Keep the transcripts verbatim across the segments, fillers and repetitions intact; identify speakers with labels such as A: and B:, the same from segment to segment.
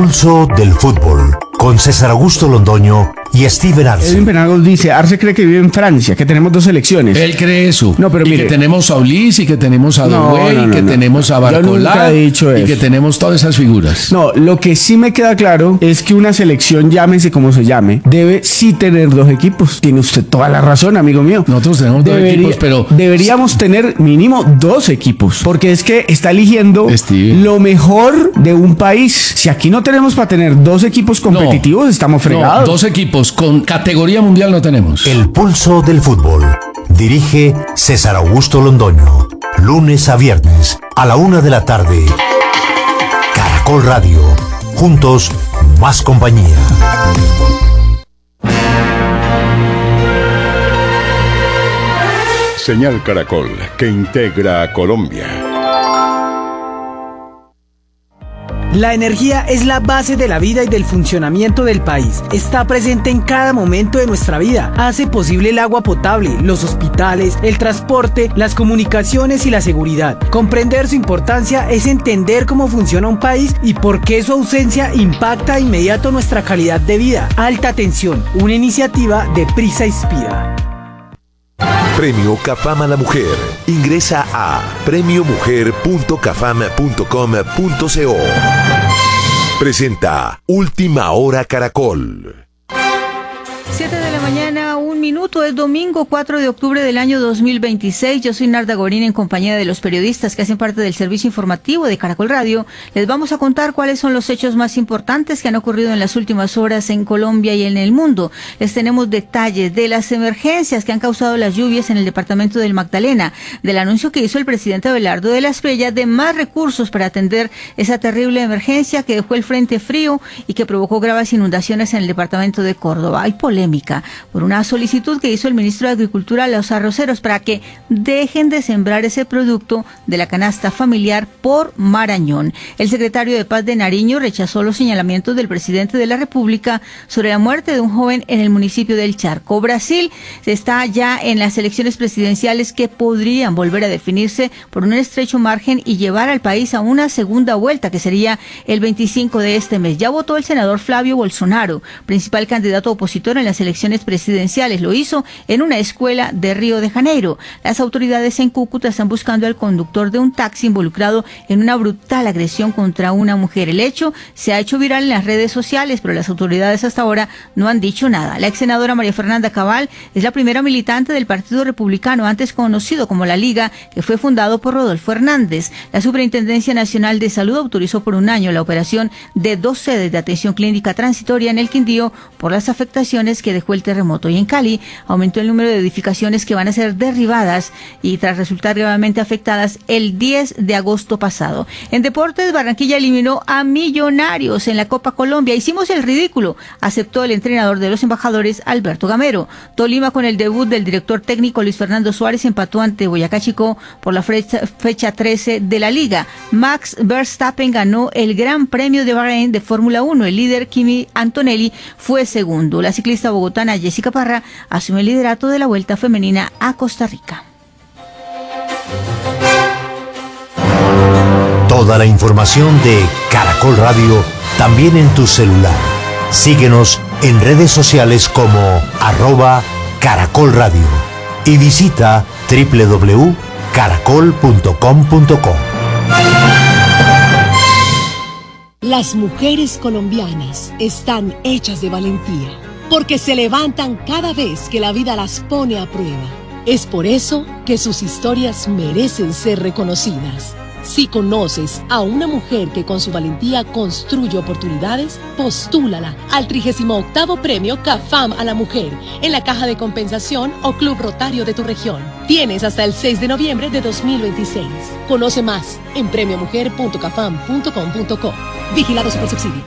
A: pulso del fútbol, con César Augusto Londoño y Steven Arce.
B: Edwin Penagos dice, Arce cree que vive en Francia, que tenemos dos selecciones.
C: Él cree eso.
B: No, pero
C: y
B: mire,
C: que tenemos a Ulis, y que tenemos a
B: No,
C: Doué,
B: no,
C: y
B: no,
C: que
B: no.
C: tenemos a
B: Yo nunca
C: Barcolá,
B: he dicho
C: y
B: eso.
C: que tenemos todas esas figuras.
B: No, lo que sí me queda claro es que una selección, llámese como se llame, debe sí tener dos equipos. Tiene usted toda la razón, amigo mío.
C: Nosotros tenemos dos
B: Debería-
C: equipos, pero...
B: Deberíamos tener mínimo dos equipos, porque es que está eligiendo
C: Steve.
B: lo mejor de un país. Si aquí no tenemos para tener dos equipos competitivos,
C: No,
B: estamos fregados.
C: No, dos equipos con categoría mundial no tenemos.
A: El pulso del fútbol. Dirige César Augusto Londoño. Lunes a viernes a la una de la tarde. Caracol Radio. Juntos, más compañía.
D: Señal Caracol, que integra a Colombia.
E: La energía es la base de la vida y del funcionamiento del país. Está presente en cada momento de nuestra vida. Hace posible el agua potable, los hospitales, el transporte, las comunicaciones y la seguridad. Comprender su importancia es entender cómo funciona un país y por qué su ausencia impacta de inmediato nuestra calidad de vida. Alta Tensión, una iniciativa de Prisa Inspira.
F: Premio CAFAM a la Mujer. Ingresa a premio mujer punto cafam punto com punto co. Presenta Última Hora Caracol.
G: siete de la mañana, un minuto, es domingo cuatro de octubre del año dos mil veintiséis. Yo soy Narda Gorín, en compañía de los periodistas que hacen parte del servicio informativo de Caracol Radio. Les vamos a contar cuáles son los hechos más importantes que han ocurrido en las últimas horas en Colombia y en el mundo. Les tenemos detalles de las emergencias que han causado las lluvias en el departamento del Magdalena, del anuncio que hizo el presidente Abelardo de la Espriella de más recursos para atender esa terrible emergencia que dejó el frente frío y que provocó graves inundaciones en el departamento de Córdoba. Hay polémica por una solicitud que hizo el ministro de Agricultura a los arroceros para que dejen de sembrar ese producto de la canasta familiar por Marañón. El secretario de Paz de Nariño rechazó los señalamientos del presidente de la República sobre la muerte de un joven en el municipio del Charco. Brasil está ya en las elecciones presidenciales que podrían volver a definirse por un estrecho margen y llevar al país a una segunda vuelta, que sería el veinticinco de este mes. Ya votó el senador Flavio Bolsonaro, principal candidato opositor en las elecciones presidenciales. Lo hizo en una escuela de Río de Janeiro. Las autoridades en Cúcuta están buscando al conductor de un taxi involucrado en una brutal agresión contra una mujer. El hecho se ha hecho viral en las redes sociales, pero las autoridades hasta ahora no han dicho nada. La ex senadora María Fernanda Cabal es la primera militante del Partido Republicano, antes conocido como La Liga, que fue fundado por Rodolfo Hernández. La Superintendencia Nacional de Salud autorizó por un año la operación de dos sedes de atención clínica transitoria en el Quindío por las afectaciones que dejó el terremoto. Y en Cali aumentó el número de edificaciones que van a ser derribadas y tras resultar gravemente afectadas el diez de agosto pasado. En deportes, Barranquilla eliminó a Millonarios en la Copa Colombia. Hicimos el ridículo, aceptó el entrenador de los embajadores, Alberto Gamero. Tolima, con el debut del director técnico Luis Fernando Suárez, empató ante Boyacá Chicó por la fecha, fecha trece de la liga. Max Verstappen ganó el Gran Premio de Bahrein de Fórmula uno. El líder Kimi Antonelli fue segundo. La ciclista bogotana Jessica Parra asume el liderato de la Vuelta Femenina a Costa Rica.
A: Toda la información de Caracol Radio también en tu celular. Síguenos en redes sociales como arroba Caracol Radio y visita doble u doble u doble u punto caracol punto com punto co.
H: Las mujeres colombianas están hechas de valentía, porque se levantan cada vez que la vida las pone a prueba. Es por eso que sus historias merecen ser reconocidas. Si conoces a una mujer que con su valentía construye oportunidades, postúlala al trigésimo octavo Premio CAFAM a la Mujer en la Caja de Compensación o Club Rotario de tu región. Tienes hasta el seis de noviembre de dos mil veintiséis. Conoce más en premio mujer punto cafam punto com punto co. Vigilado Supersubsidio.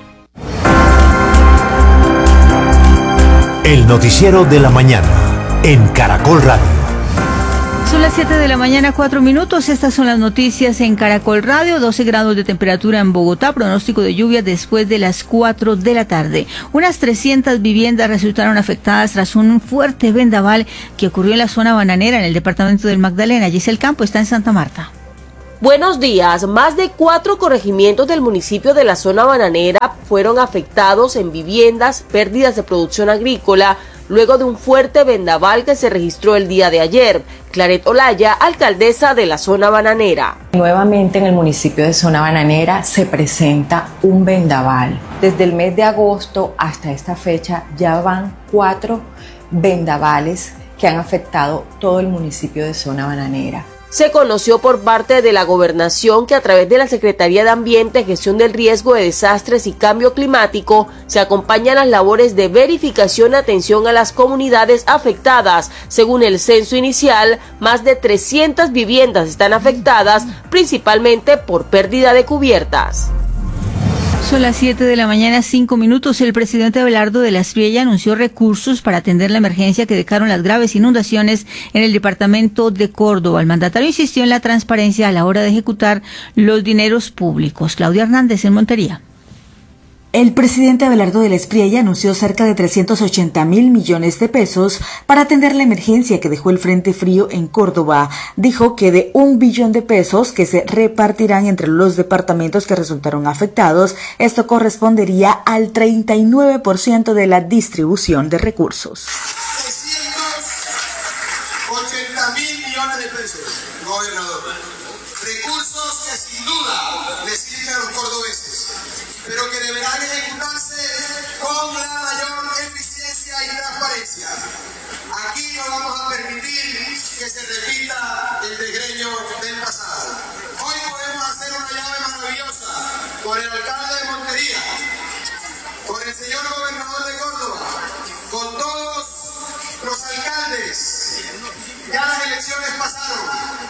A: El noticiero de la mañana en Caracol Radio.
G: Son las siete de la mañana, cuatro minutos. Estas son las noticias en Caracol Radio. doce grados de temperatura en Bogotá. Pronóstico de lluvia después de las cuatro de la tarde. Unas trescientas viviendas resultaron afectadas tras un fuerte vendaval que ocurrió en la zona bananera en el departamento del Magdalena. Giselle Campo está en Santa Marta.
I: Buenos días. Más de cuatro corregimientos del municipio de la zona bananera fueron afectados en viviendas, pérdidas de producción agrícola, luego de un fuerte vendaval que se registró el día de ayer. Claret Olaya, alcaldesa de la zona bananera.
J: Nuevamente en el municipio de zona bananera se presenta un vendaval. Desde el mes de agosto hasta esta fecha ya van cuatro vendavales que han afectado todo el municipio de zona bananera.
I: Se conoció por parte de la Gobernación que a través de la Secretaría de Ambiente, Gestión del Riesgo de Desastres y Cambio Climático se acompañan las labores de verificación y atención a las comunidades afectadas. Según el censo inicial, más de trescientas viviendas están afectadas, principalmente por pérdida de cubiertas.
G: Son las siete de la mañana, cinco minutos. El presidente Abelardo de la Espriella anunció recursos para atender la emergencia que dejaron las graves inundaciones en el departamento de Córdoba. El mandatario insistió en la transparencia a la hora de ejecutar los dineros públicos. Claudia Hernández en Montería.
K: El presidente Abelardo de la Espriella anunció cerca de trescientos ochenta mil millones de pesos para atender la emergencia que dejó el Frente Frío en Córdoba. Dijo que de un billón de pesos que se repartirán entre los departamentos que resultaron afectados, esto correspondería al treinta y nueve por ciento de la distribución de recursos.
L: trescientos ochenta mil millones de pesos, gobernador. Recursos que sin duda le sirven a los cordobeses, pero que deberán ejecutarse con la mayor eficiencia y transparencia. Aquí no vamos a permitir que se repita el desgreño del pasado. Hoy podemos hacer una llave maravillosa con el alcalde de Montería, con el señor gobernador de Córdoba, con todos los alcaldes. Ya las elecciones pasaron.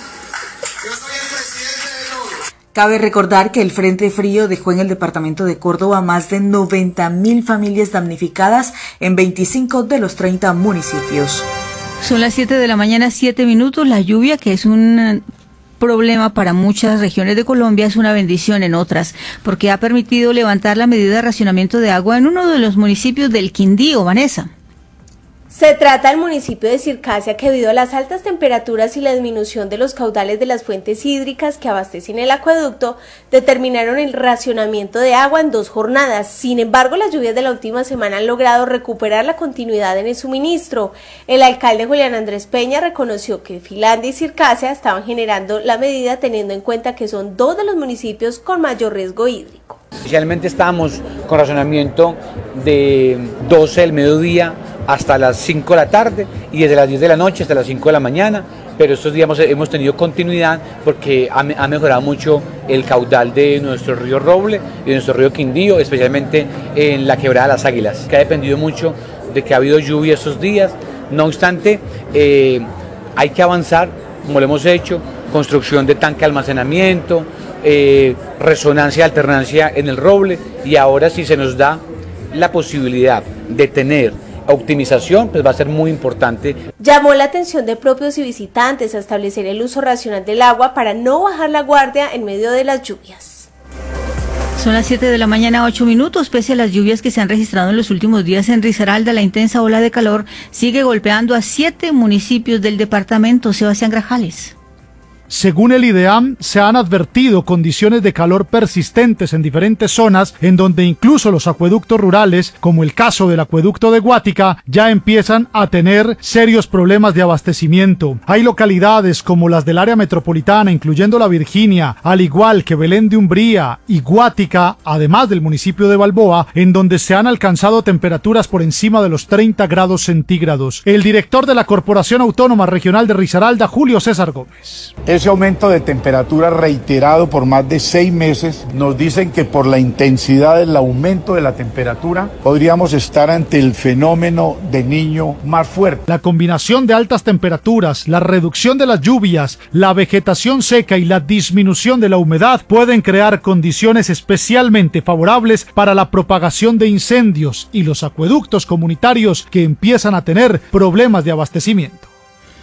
L: Yo soy el presidente de todos.
K: Cabe recordar que el Frente Frío dejó en el departamento de Córdoba más de noventa mil familias damnificadas en veinticinco de los treinta municipios.
G: Son las siete de la mañana, siete minutos. La lluvia, que es un problema para muchas regiones de Colombia, es una bendición en otras, porque ha permitido levantar la medida de racionamiento de agua en uno de los municipios del Quindío. Vanessa.
M: Se trata del municipio de Circasia, que debido a las altas temperaturas y la disminución de los caudales de las fuentes hídricas que abastecen el acueducto, determinaron el racionamiento de agua en dos jornadas. Sin embargo, las lluvias de la última semana han logrado recuperar la continuidad en el suministro. El alcalde Julián Andrés Peña reconoció que Finlandia y Circasia estaban generando la medida teniendo en cuenta que son dos de los municipios con mayor riesgo hídrico.
N: Inicialmente estábamos con racionamiento de doce del mediodía hasta las cinco de la tarde y desde las diez de la noche hasta las cinco de la mañana, pero estos días hemos tenido continuidad porque ha, ha mejorado mucho el caudal de nuestro río Roble y de nuestro río Quindío, especialmente en la quebrada de las Águilas, que ha dependido mucho de que ha habido lluvia estos días. No obstante, eh, hay que avanzar, como lo hemos hecho, construcción de tanque de almacenamiento, eh, resonancia y alternancia en el Roble, y ahora si se nos da la posibilidad de tener optimización, pues va a ser muy importante.
M: Llamó la atención de propios y visitantes a establecer el uso racional del agua para no bajar la guardia en medio de las lluvias.
G: Son las siete de la mañana, ocho minutos. Pese a las lluvias que se han registrado en los últimos días en Risaralda, la intensa ola de calor sigue golpeando a siete municipios del departamento. Sebastián Grajales.
O: Según el IDEAM, se han advertido condiciones de calor persistentes en diferentes zonas, en donde incluso los acueductos rurales, como el caso del acueducto de Guática, ya empiezan a tener serios problemas de abastecimiento. Hay localidades como las del área metropolitana, incluyendo La Virginia, al igual que Belén de Umbría y Guática, además del municipio de Balboa, en donde se han alcanzado temperaturas por encima de los treinta grados centígrados. El director de la Corporación Autónoma Regional de Risaralda, Julio César Gómez.
P: Ese aumento de temperatura reiterado por más de seis meses nos dicen que por la intensidad del aumento de la temperatura podríamos estar ante el fenómeno de Niño más fuerte.
O: La combinación de altas temperaturas, la reducción de las lluvias, la vegetación seca y la disminución de la humedad pueden crear condiciones especialmente favorables para la propagación de incendios y los acueductos comunitarios que empiezan a tener problemas de abastecimiento.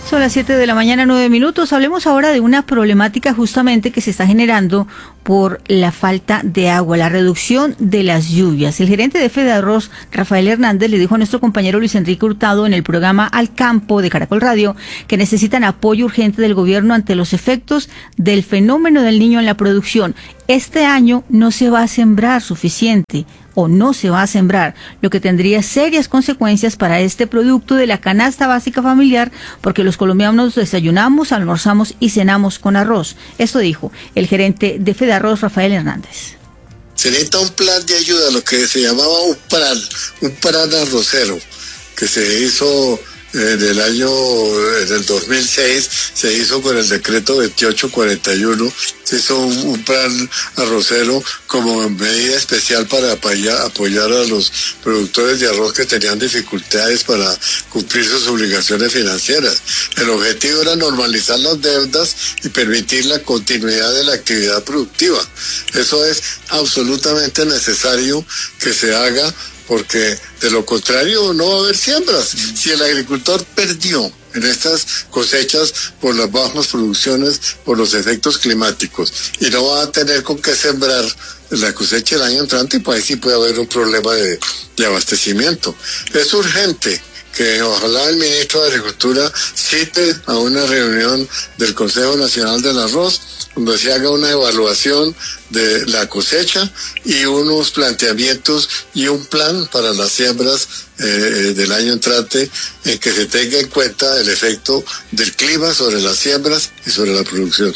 G: Son las siete de la mañana, nueve minutos. Hablemos ahora de una problemática justamente que se está generando por la falta de agua, la reducción de las lluvias. El gerente de Fedearroz, Rafael Hernández, le dijo a nuestro compañero Luis Enrique Hurtado en el programa Al Campo de Caracol Radio que necesitan apoyo urgente del gobierno ante los efectos del fenómeno del Niño en la producción. Este año no se va a sembrar suficiente o no se va a sembrar, lo que tendría serias consecuencias para este producto de la canasta básica familiar, porque los colombianos desayunamos, almorzamos y cenamos con arroz. Esto dijo el gerente de Fedearroz, Rafael Hernández.
Q: Se necesita un plan de ayuda, lo que se llamaba un plan, un plan arrocero, que se hizo en el año, en el dos mil seis, se hizo con el decreto veintiocho cuarenta y uno, se hizo un, un plan arrocero como medida especial para apoyar, apoyar a los productores de arroz que tenían dificultades para cumplir sus obligaciones financieras. El objetivo era normalizar las deudas y permitir la continuidad de la actividad productiva. Eso es absolutamente necesario que se haga, porque de lo contrario no va a haber siembras. Si el agricultor perdió en estas cosechas por las bajas producciones, por los efectos climáticos, y no va a tener con qué sembrar la cosecha el año entrante, pues ahí sí puede haber un problema de, de abastecimiento. Es urgente que ojalá el ministro de Agricultura cite a una reunión del Consejo Nacional del Arroz, donde se haga una evaluación de la cosecha y unos planteamientos y un plan para las siembras eh, del año entrante, en que se tenga en cuenta el efecto del clima sobre las siembras y sobre la producción.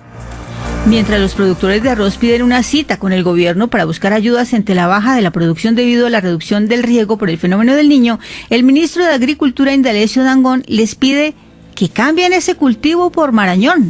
G: Mientras los productores de arroz piden una cita con el gobierno para buscar ayudas ante la baja de la producción debido a la reducción del riego por el fenómeno del Niño, el ministro de Agricultura, Indalecio Dangond, les pide que cambien ese cultivo por marañón.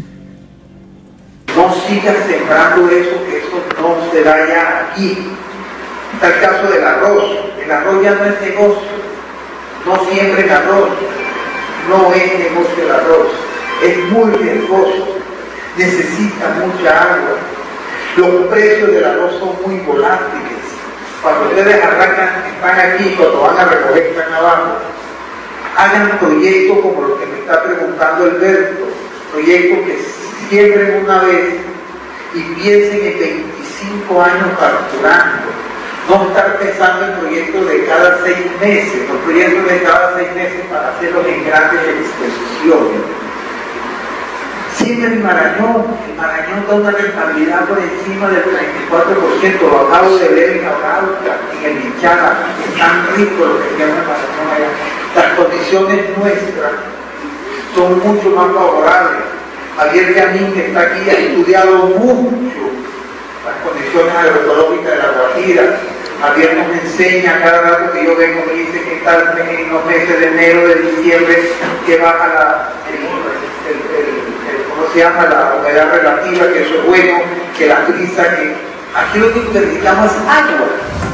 R: No sigas sembrando eso, que eso no se vaya aquí. Está el caso del arroz. El arroz ya no es negocio. No siembren arroz. No es negocio el arroz. Es muy riesgoso. Necesita mucha agua. Los precios del arroz son muy volátiles. Cuando ustedes arrancan, están aquí, cuando van a recoger, están abajo. Hagan proyectos como los que me está preguntando Alberto, proyectos que siembren una vez y piensen en veinticinco años facturando. No estar pensando en proyectos de cada seis meses, los proyectos de cada seis meses para hacerlos en grandes extensiones. Siempre el Marañón, el Marañón da una rentabilidad por encima del treinta y cuatro por ciento, lo acabo de ver en Arauca, en el Hinchada, es tan rico lo que se llama el Marañón allá. Las condiciones nuestras son mucho más favorables. Javier Yanín, que está aquí, ha estudiado mucho las condiciones agroecológicas de la Guajira. Javier nos enseña cada rato que yo vengo, me dice que está en los meses de enero, de diciembre, que baja la, el, el, el, el, ¿cómo se llama? La humedad relativa, que eso es bueno, que la brisa, que aquí lo que necesitamos es agua.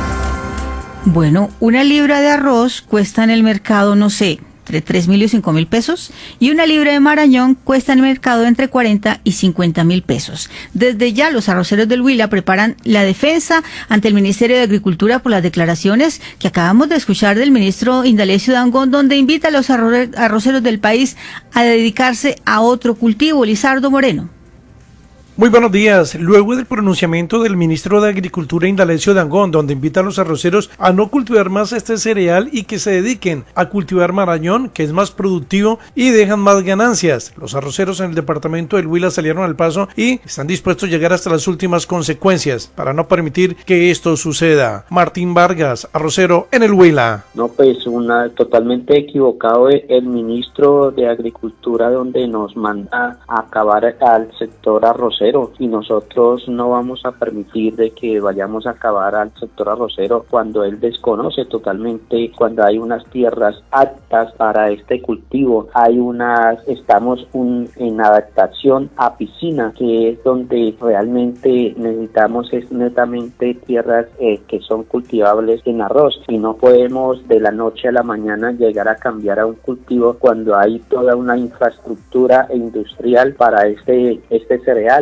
G: Bueno, una libra de arroz cuesta en el mercado, no sé, entre tres mil y cinco mil pesos, y una libra de marañón cuesta en el mercado entre cuarenta y cincuenta mil pesos. Desde ya los arroceros del Huila preparan la defensa ante el Ministerio de Agricultura por las declaraciones que acabamos de escuchar del ministro Indalecio Dangond, donde invita a los arroceros del país a dedicarse a otro cultivo. Lizardo Moreno.
S: Muy buenos días. Luego del pronunciamiento del ministro de Agricultura, Indalecio Dangond, donde invita a los arroceros a no cultivar más este cereal y que se dediquen a cultivar marañón, que es más productivo y dejan más ganancias. Los arroceros en el departamento del Huila salieron al paso y están dispuestos a llegar hasta las últimas consecuencias para no permitir que esto suceda. Martín Vargas, arrocero en el Huila.
T: No, pues una totalmente equivocado el ministro de Agricultura, donde nos manda a acabar al sector arrocero, y nosotros no vamos a permitir de que vayamos a acabar al sector arrocero cuando él desconoce totalmente, cuando hay unas tierras aptas para este cultivo, hay unas, estamos un, en adaptación a piscina, que es donde realmente necesitamos es netamente tierras eh, que son cultivables en arroz, y no podemos de la noche a la mañana llegar a cambiar a un cultivo cuando hay toda una infraestructura industrial para este, este cereal.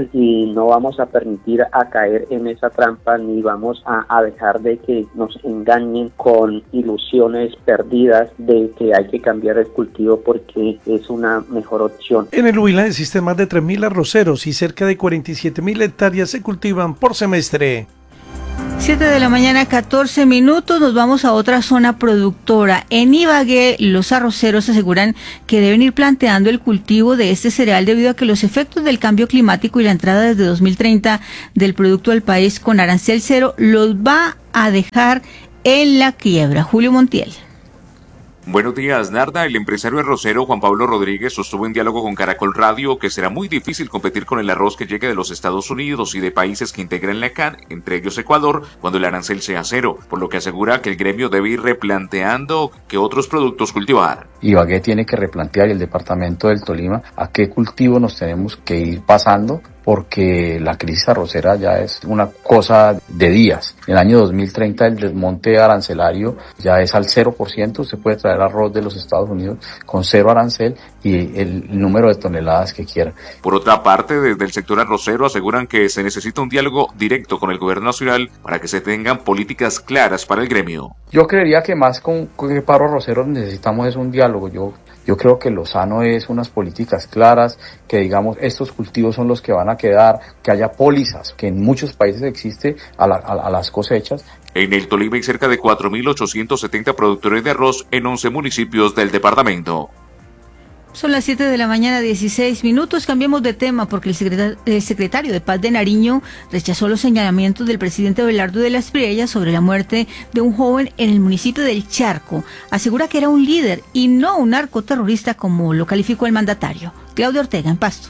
T: y no vamos a permitir a caer en esa trampa ni vamos a, a dejar de que nos engañen con ilusiones perdidas de que hay que cambiar el cultivo porque es una mejor opción.
S: En el Huila existen más de tres mil arroceros y cerca de cuarenta y siete mil hectáreas se cultivan por semestre.
G: siete de la mañana, catorce minutos, nos vamos a otra zona productora. En Ibagué, los arroceros aseguran que deben ir planteando el cultivo de este cereal debido a que los efectos del cambio climático y la entrada desde dos mil treinta del producto al país con arancel cero los va a dejar en la quiebra. Julio Montiel.
U: Buenos días, Narda. El empresario arrocero Juan Pablo Rodríguez sostuvo en diálogo con Caracol Radio que será muy difícil competir con el arroz que llegue de los Estados Unidos y de países que integran la C A N, entre ellos Ecuador, cuando el arancel sea cero, por lo que asegura que el gremio debe ir replanteando qué otros productos cultivar.
V: Ibagué tiene que replantear, y el departamento del Tolima, a qué cultivo nos tenemos que ir pasando, porque la crisis arrocera ya es una cosa de días. En el año dos mil treinta el desmonte arancelario ya es al cero por ciento, usted puede traer arroz de los Estados Unidos con cero arancel y el número de toneladas que quiera.
U: Por otra parte, desde el sector arrocero aseguran que se necesita un diálogo directo con el gobierno nacional para que se tengan políticas claras para el gremio.
V: Yo creería que más con, con el paro arrocero necesitamos es un diálogo. Yo Yo creo que lo sano es unas políticas claras, que digamos estos cultivos son los que van a quedar, que haya pólizas, que en muchos países existe a, la, a, a las cosechas.
U: En el Tolima hay cerca de cuatro mil ochocientos setenta productores de arroz en once municipios del departamento.
G: Son las siete de la mañana, dieciséis minutos. Cambiemos de tema porque el secretario, el secretario de Paz de Nariño rechazó los señalamientos del presidente Abelardo de la Espriella sobre la muerte de un joven en el municipio del Charco. Asegura que era un líder y no un narcoterrorista como lo calificó el mandatario. Claudia Ortega, en Pasto.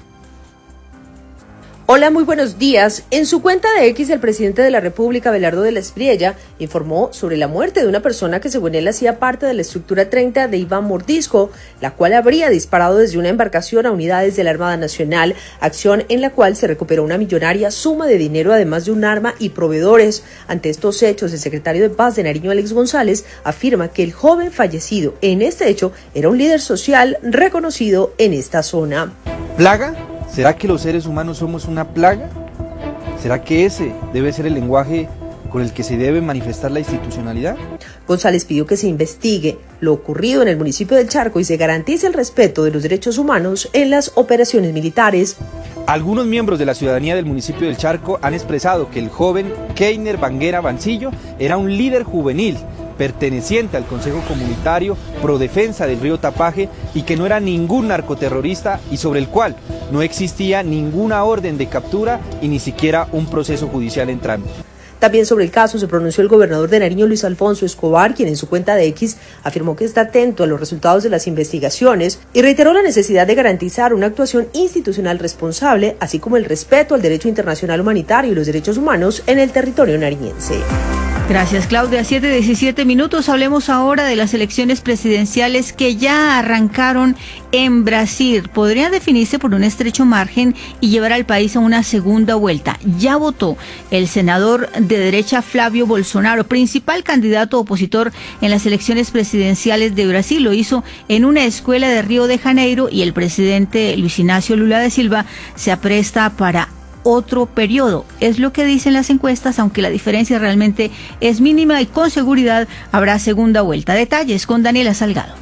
W: Hola, muy buenos días. En su cuenta de X, el presidente de la República, Abelardo de la Espriella, informó sobre la muerte de una persona que según él hacía parte de la estructura treinta de Iván Mordisco, la cual habría disparado desde una embarcación a unidades de la Armada Nacional, acción en la cual se recuperó una millonaria suma de dinero, además de un arma y proveedores. Ante estos hechos, el secretario de Paz de Nariño, Alex González, afirma que el joven fallecido en este hecho era un líder social reconocido en esta zona.
X: ¿Plaga? ¿Será que los seres humanos somos una plaga? ¿Será que ese debe ser el lenguaje con el que se debe manifestar la institucionalidad?
W: González pidió que se investigue lo ocurrido en el municipio del Charco y se garantice el respeto de los derechos humanos en las operaciones militares.
X: Algunos miembros de la ciudadanía del municipio del Charco han expresado que el joven Keiner Banguera Bancillo era un líder juvenil perteneciente al Consejo Comunitario Pro Defensa del Río Tapaje y que no era ningún narcoterrorista y sobre el cual no existía ninguna orden de captura y ni siquiera un proceso judicial en trámite.
W: También sobre el caso se pronunció el gobernador de Nariño, Luis Alfonso Escobar, quien en su cuenta de X afirmó que está atento a los resultados de las investigaciones y reiteró la necesidad de garantizar una actuación institucional responsable, así como el respeto al derecho internacional humanitario y los derechos humanos en el territorio nariñense.
G: Gracias, Claudia. siete diecisiete minutos. Hablemos ahora de las elecciones presidenciales que ya arrancaron en Brasil. Podría definirse por un estrecho margen y llevar al país a una segunda vuelta. Ya votó el senador de derecha Flavio Bolsonaro, principal candidato opositor en las elecciones presidenciales de Brasil. Lo hizo en una escuela de Río de Janeiro y el presidente Luis Ignacio Lula da Silva se apresta para otro periodo. Es lo que dicen las encuestas, aunque la diferencia realmente es mínima y con seguridad habrá segunda vuelta. Detalles con Daniela Salgado.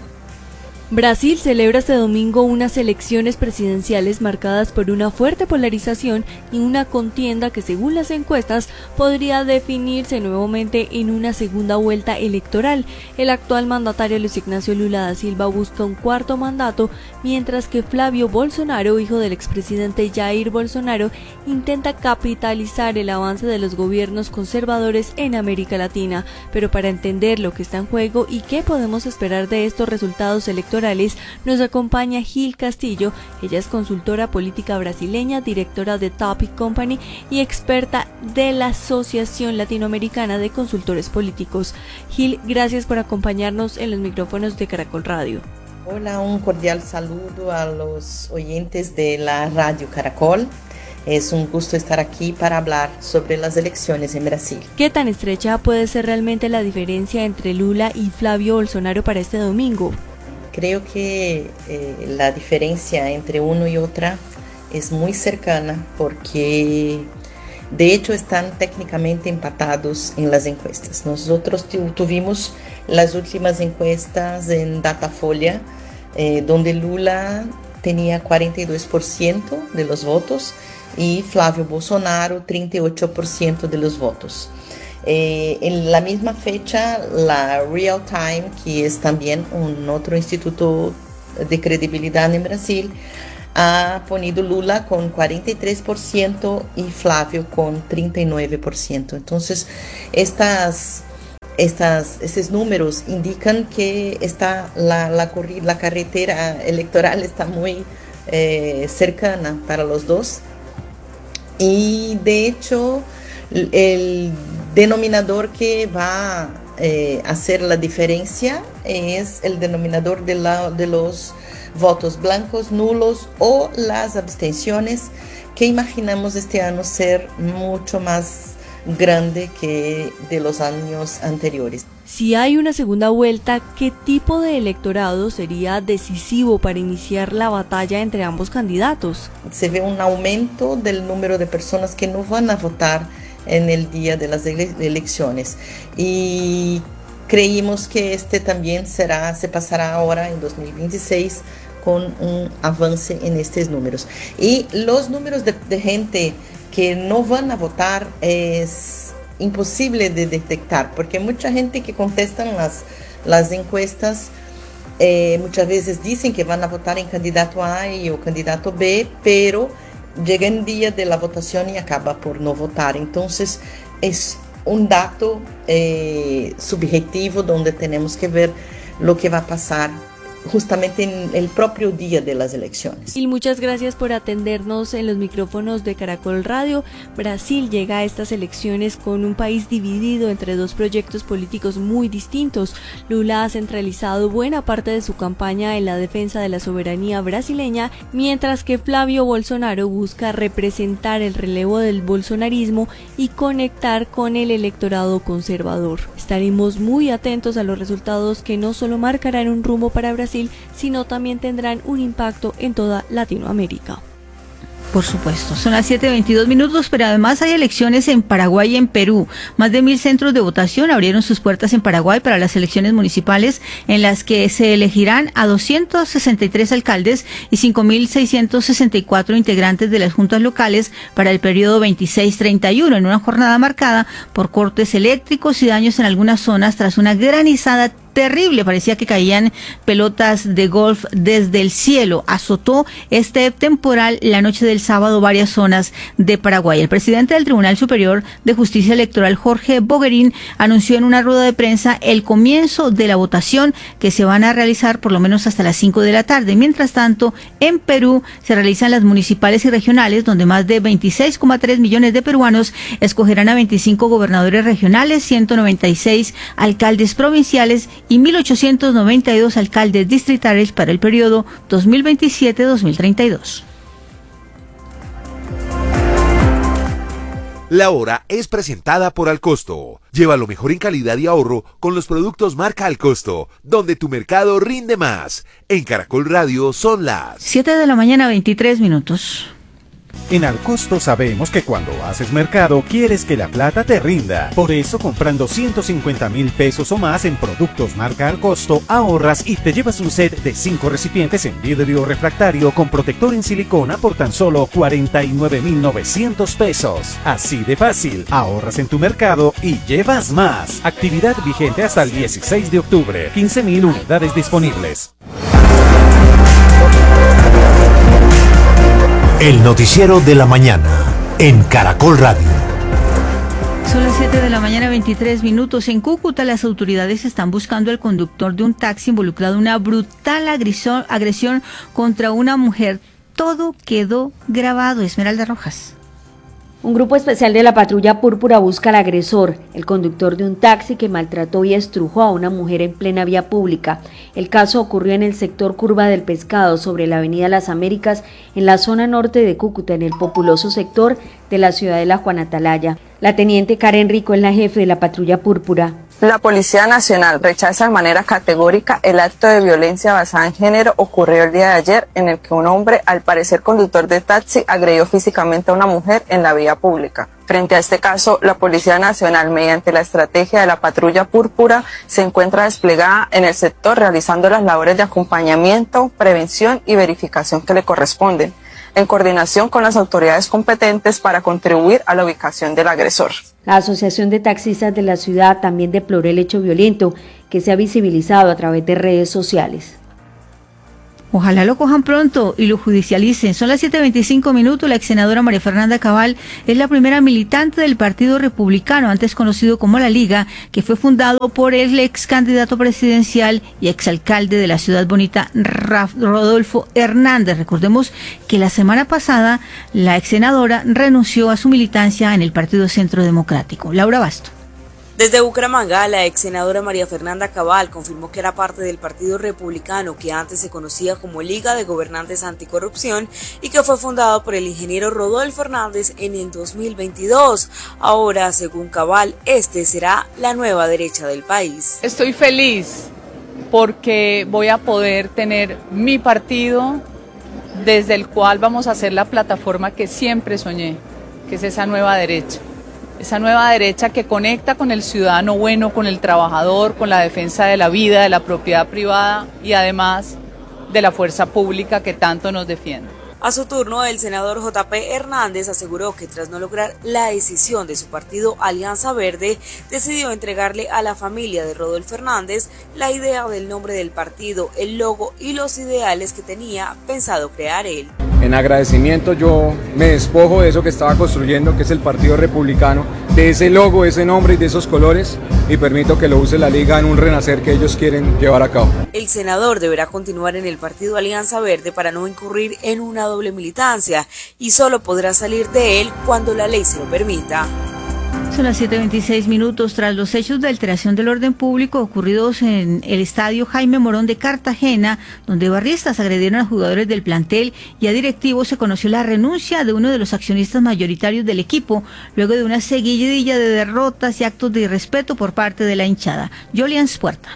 Y: Brasil celebra este domingo unas elecciones presidenciales marcadas por una fuerte polarización y una contienda que, según las encuestas, podría definirse nuevamente en una segunda vuelta electoral. El actual mandatario Luis Ignacio Lula da Silva busca un cuarto mandato, mientras que Flavio Bolsonaro, hijo del expresidente Jair Bolsonaro, intenta capitalizar el avance de los gobiernos conservadores en América Latina. Pero para entender lo que está en juego y qué podemos esperar de estos resultados electorales, nos acompaña Gil Castillo. Ella es consultora política brasileña, directora de Topic Company y experta de la Asociación Latinoamericana de Consultores Políticos. Gil, gracias por acompañarnos en los micrófonos de Caracol Radio.
Z: Hola, un cordial saludo a los oyentes de la Radio Caracol. Es un gusto estar aquí para hablar sobre las elecciones en Brasil.
Y: ¿Qué tan estrecha puede ser realmente la diferencia entre Lula y Flavio Bolsonaro para este domingo?
Z: Creo que eh, la diferencia entre uno y otra es muy cercana porque de hecho están técnicamente empatados en las encuestas. Nosotros tuvimos las últimas encuestas en Datafolha, eh, donde Lula tenía cuarenta y dos por ciento de los votos y Flávio Bolsonaro treinta y ocho por ciento de los votos. Eh, en la misma fecha, la Real Time, que es también un otro instituto de credibilidad en Brasil, ha ponido Lula con cuarenta y tres por ciento y Flávio con treinta y nueve por ciento. Entonces, estas, estas, estos números indican que está la, la, la carretera electoral está muy eh, cercana para los dos. Y de hecho, el denominador que va a eh, hacer la diferencia es el denominador de, la, de los votos blancos, nulos o las abstenciones, que imaginamos este año ser mucho más grande que de los años anteriores.
Y: Si hay una segunda vuelta, ¿qué tipo de electorado sería decisivo para iniciar la batalla entre ambos candidatos?
Z: Se ve un aumento del número de personas que no van a votar en el día de las ele- elecciones y creímos que este también será, se pasará ahora en dos mil veintiséis con un avance en estos números. Y los números de, de gente que no van a votar es imposible de detectar, porque mucha gente que contestan las, las encuestas eh, muchas veces dicen que van a votar en candidato A o candidato B, pero llega el día de la votación y acaba por no votar. Entonces es un dato eh, subjetivo donde tenemos que ver lo que va a pasar justamente en el propio día de las elecciones.
Y: Y muchas gracias por atendernos en los micrófonos de Caracol Radio. Brasil llega a estas elecciones con un país dividido entre dos proyectos políticos muy distintos. Lula ha centralizado buena parte de su campaña en la defensa de la soberanía brasileña, mientras que Flávio Bolsonaro busca representar el relevo del bolsonarismo y conectar con el electorado conservador. Estaremos muy atentos a los resultados que no solo marcarán un rumbo para Brasil, sino también tendrán un impacto en toda Latinoamérica.
G: Por supuesto, son las siete veintidós minutos, pero además hay elecciones en Paraguay y en Perú. Más de mil centros de votación abrieron sus puertas en Paraguay para las elecciones municipales, en las que se elegirán a doscientos sesenta y tres alcaldes y cinco mil seiscientos sesenta y cuatro integrantes de las juntas locales para el periodo veintiséis treinta y uno, en una jornada marcada por cortes eléctricos y daños en algunas zonas tras una granizada terrible. Parecía que caían pelotas de golf desde el cielo. Azotó este temporal la noche del sábado varias zonas de Paraguay. El presidente del Tribunal Superior de Justicia Electoral, Jorge Boguerín, anunció en una rueda de prensa el comienzo de la votación, que se van a realizar por lo menos hasta las cinco de la tarde. Mientras tanto, en Perú se realizan las municipales y regionales, donde más de veintiséis coma tres millones de peruanos escogerán a veinticinco gobernadores regionales, ciento noventa y seis alcaldes provinciales y mil ochocientos noventa y dos alcaldes distritales para el periodo dos mil veintisiete a dos mil treinta y dos.
B: La hora es presentada por Alcosto. Lleva lo mejor en calidad y ahorro con los productos marca Alcosto, donde tu mercado rinde más. En Caracol Radio son las
G: siete de la mañana, veintitrés minutos.
C: En Alcosto sabemos que cuando haces mercado quieres que la plata te rinda. Por eso, comprando ciento cincuenta mil pesos o más en productos marca Alcosto, ahorras y te llevas un set de cinco recipientes en vidrio refractario con protector en silicona por tan solo cuarenta y nueve mil novecientos pesos. Así de fácil, ahorras en tu mercado y llevas más. Actividad vigente hasta el dieciséis de octubre. quince mil unidades disponibles.
A: El noticiero de la mañana en Caracol Radio.
G: Son las siete de la mañana, veintitrés minutos. En Cúcuta, las autoridades están buscando al conductor de un taxi involucrado en una brutal agresión, agresión contra una mujer. Todo quedó grabado. Esmeralda Rojas.
D: Un grupo especial de la patrulla púrpura busca al agresor, el conductor de un taxi que maltrató y estrujó a una mujer en plena vía pública. El caso ocurrió en el sector Curva del Pescado, sobre la avenida Las Américas, en la zona norte de Cúcuta, en el populoso sector de la ciudadela Juan Atalaya. La teniente Karen Rico es la jefe de la patrulla púrpura.
E: La Policía Nacional rechaza de manera categórica el acto de violencia basada en género ocurrido el día de ayer, en el que un hombre, al parecer conductor de taxi, agredió físicamente a una mujer en la vía pública. Frente a este caso, la Policía Nacional, mediante la estrategia de la Patrulla Púrpura, se encuentra desplegada en el sector realizando las labores de acompañamiento, prevención y verificación que le corresponden, en coordinación con las autoridades competentes para contribuir a la ubicación del agresor.
D: La Asociación de Taxistas de la ciudad también deploró el hecho violento que se ha visibilizado a través de redes sociales.
G: Ojalá lo cojan pronto y lo judicialicen. Son las siete veinticinco minutos. La ex senadora María Fernanda Cabal es la primera militante del Partido Republicano, antes conocido como La Liga, que fue fundado por el ex candidato presidencial y exalcalde de la ciudad bonita, Rodolfo Hernández. Recordemos que la semana pasada la ex senadora renunció a su militancia en el Partido Centro Democrático. Laura Basto.
F: Desde Bucaramanga, la ex senadora María Fernanda Cabal confirmó que era parte del Partido Republicano, que antes se conocía como Liga de Gobernantes Anticorrupción y que fue fundado por el ingeniero Rodolfo Hernández en el dos mil veintidós. Ahora, según Cabal, este será la nueva derecha del país.
H: Estoy feliz porque voy a poder tener mi partido desde el cual vamos a hacer la plataforma que siempre soñé, que es esa nueva derecha. Esa nueva derecha que conecta con el ciudadano bueno, con el trabajador, con la defensa de la vida, de la propiedad privada y además de la fuerza pública que tanto nos defiende.
F: A su turno, el senador J P Hernández aseguró que tras no lograr la decisión de su partido Alianza Verde, decidió entregarle a la familia de Rodolfo Hernández la idea del nombre del partido, el logo y los ideales que tenía pensado crear él.
I: En agradecimiento yo me despojo de eso que estaba construyendo, que es el Partido Republicano, de ese logo, ese nombre y de esos colores, y permito que lo use la Liga en un renacer que ellos quieren llevar a cabo.
F: El senador deberá continuar en el partido Alianza Verde para no incurrir en una doble militancia y solo podrá salir de él cuando la ley se lo permita.
G: Son las siete veintiséis minutos. Tras los hechos de alteración del orden público ocurridos en el estadio Jaime Morón de Cartagena, donde barristas agredieron a jugadores del plantel y a directivos, se conoció la renuncia de uno de los accionistas mayoritarios del equipo, luego de una seguidilla de derrotas y actos de irrespeto por parte de la hinchada. Jolian Puerta.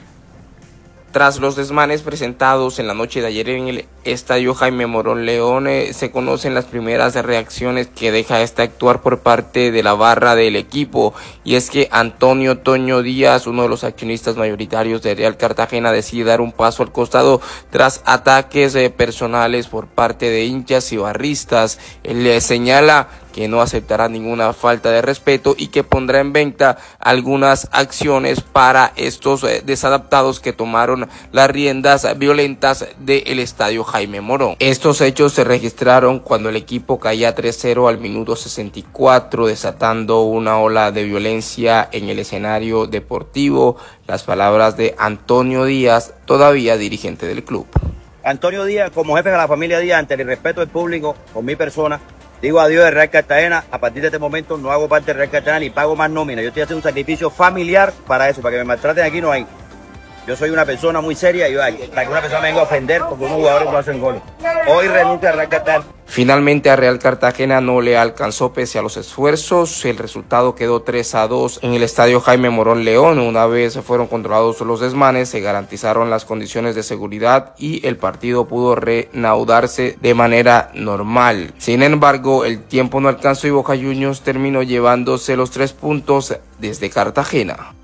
J: Tras los desmanes presentados en la noche de ayer en el estadio Jaime Morón León, eh, se conocen las primeras reacciones que deja este actuar por parte de la barra del equipo, y es que Antonio Toño Díaz, uno de los accionistas mayoritarios de Real Cartagena, decide dar un paso al costado tras ataques eh, personales por parte de hinchas y barristas. Él le señala que no aceptará ninguna falta de respeto y que pondrá en venta algunas acciones para estos eh, desadaptados que tomaron las riendas violentas del estadio Jaime Morón. Estos hechos se registraron cuando el equipo caía tres cero al minuto sesenta y cuatro, desatando una ola de violencia en el escenario deportivo. Las palabras de Antonio Díaz, todavía dirigente del club.
L: Antonio Díaz, como jefe de la familia Díaz, ante el respeto del público, con mi persona, digo adiós de Real Cartagena. A partir de este momento no hago parte de Real Cartagena ni pago más nómina. Yo estoy haciendo un sacrificio familiar para eso, para que me maltraten aquí no hay. Yo soy una persona muy seria y para que una persona me venga a ofender porque unos jugadores no hacen goles. Hoy renuncio a Real Cartagena.
J: Finalmente a Real Cartagena no le alcanzó pese a los esfuerzos. El resultado quedó tres a dos en el estadio Jaime Morón León. Una vez fueron controlados los desmanes, se garantizaron las condiciones de seguridad y el partido pudo reanudarse de manera normal. Sin embargo, el tiempo no alcanzó y Boca Juniors terminó llevándose los tres puntos desde Cartagena.